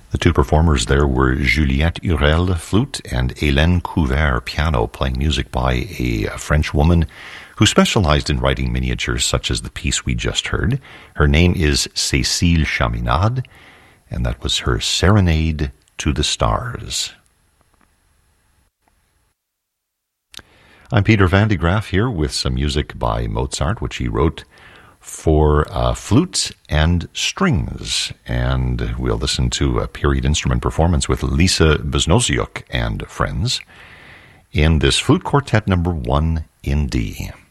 The two performers there were Juliette Hurel, flute, and Hélène Couvert, piano, playing music by a French woman who specialized in writing miniatures such as the piece we just heard. Her name is Cécile Chaminade, and that was her Serenade to the Stars. I'm Peter Van de Graaff here with some music by Mozart, which he wrote for flutes and strings. And we'll listen to a period instrument performance with Lisa Beznoziuk and friends in this flute quartet number 1 in D.